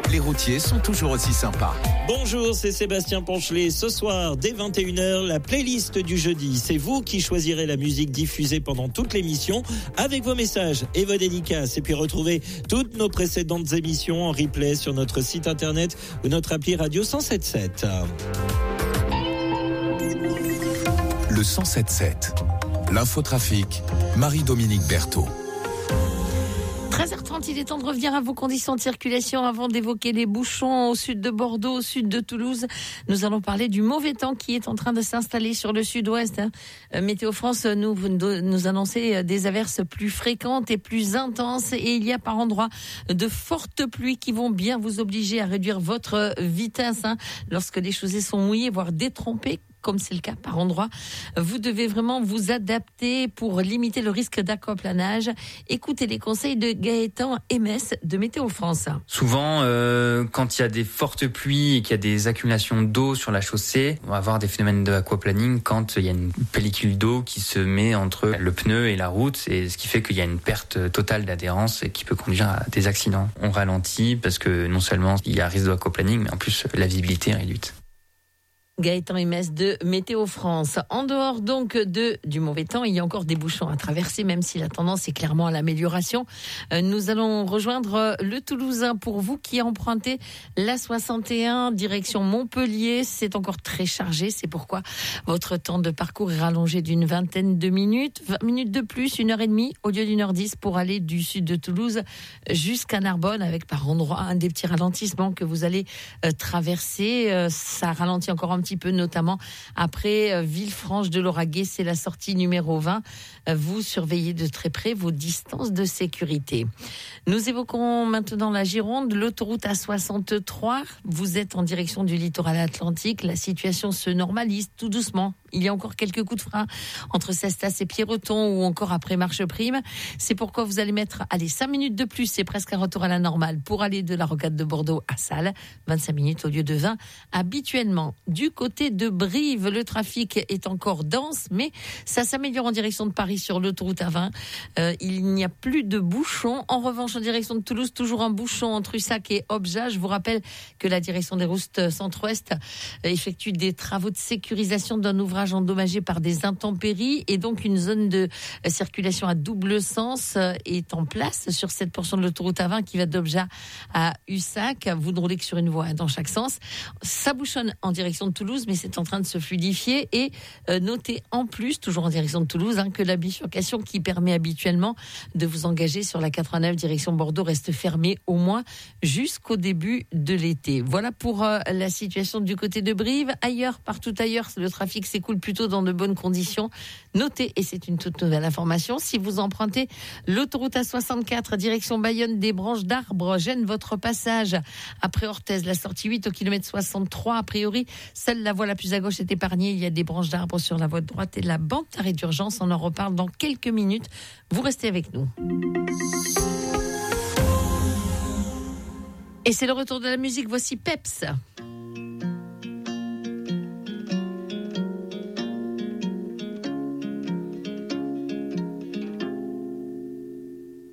les routiers sont toujours aussi sympas. Bonjour, c'est Sébastien Ponchelet. Ce soir, dès 21h, la playlist du jeudi. C'est vous qui choisirez la musique diffusée pendant toute l'émission avec vos messages et vos dédicaces. Et puis retrouvez toutes nos précédentes émissions en replay sur notre site internet ou notre appli radio 107.7. Le 107.7. L'infotrafic, Marie-Dominique Berthaud. 13h30, il est temps de revenir à vos conditions de circulation avant d'évoquer les bouchons au sud de Bordeaux, au sud de Toulouse. Nous allons parler du mauvais temps qui est en train de s'installer sur le sud-ouest. Météo France nous annonçait des averses plus fréquentes et plus intenses et il y a par endroits de fortes pluies qui vont bien vous obliger à réduire votre vitesse lorsque les chaussées sont mouillées, voire détrempées, comme c'est le cas par endroit. Vous devez vraiment vous adapter pour limiter le risque d'aquaplanage. Écoutez les conseils de Gaëtan Emès de Météo France. Souvent, quand il y a des fortes pluies et qu'il y a des accumulations d'eau sur la chaussée, on va avoir des phénomènes d'aquaplaning quand il y a une pellicule d'eau qui se met entre le pneu et la route, et ce qui fait qu'il y a une perte totale d'adhérence et qui peut conduire à des accidents. On ralentit parce que non seulement il y a risque d'aquaplaning, mais en plus la visibilité est réduite. Gaëtan Emès de Météo France. En dehors donc du mauvais temps, il y a encore des bouchons à traverser, même si la tendance est clairement à l'amélioration. Nous allons rejoindre le Toulousain pour vous qui empruntez la 61 direction Montpellier. C'est encore très chargé, c'est pourquoi votre temps de parcours est rallongé d'une vingtaine de minutes. 20 minutes de plus, 1h30 au lieu d'1h10 pour aller du sud de Toulouse jusqu'à Narbonne, avec par endroits un des petits ralentissements que vous allez traverser. Ça ralentit encore un petit peu, notamment après Villefranche de Lauragais, c'est la sortie numéro 20. Vous surveillez de très près vos distances de sécurité. Nous évoquons maintenant la Gironde, l'autoroute A63. Vous êtes en direction du littoral atlantique. La situation se normalise tout doucement. Il y a encore quelques coups de frein entre Cestas et Pierreton ou encore après Marcheprime. C'est pourquoi vous allez mettre 5 minutes de plus. C'est presque un retour à la normale pour aller de la rocade de Bordeaux à Salles. 25 minutes au lieu de 20 habituellement. Du côté de Brive, le trafic est encore dense, mais ça s'améliore en direction de Paris sur l'autoroute A20. Il n'y a plus de bouchons. En revanche, en direction de Toulouse, toujours un bouchon entre Ussac et Objat. Je vous rappelle que la direction des routes centre-ouest effectue des travaux de sécurisation d'un ouvrage endommagé par des intempéries et donc une zone de circulation à double sens est en place sur cette portion de l'autoroute A20 qui va d'Objat à Ussac. Vous ne roulez que sur une voie dans chaque sens. Ça bouchonne en direction de Toulouse, mais c'est en train de se fluidifier et notez en plus, toujours en direction de Toulouse, que la bifurcation qui permet habituellement de vous engager sur la 89 direction Bordeaux reste fermée au moins jusqu'au début de l'été. Voilà pour la situation du côté de Brive. Ailleurs, partout ailleurs, le trafic s'écoule plutôt dans de bonnes conditions. Notez, et c'est une toute nouvelle information, si vous empruntez l'autoroute A64 direction Bayonne, des branches d'arbres gênent votre passage. Après Orthez, la sortie 8 au kilomètre 63, a priori, seule la voie la plus à gauche est épargnée. Il y a des branches d'arbres sur la voie de droite et la bande d'arrêt d'urgence. On en reparle dans quelques minutes. Vous restez avec nous. Et c'est le retour de la musique. Voici Peps.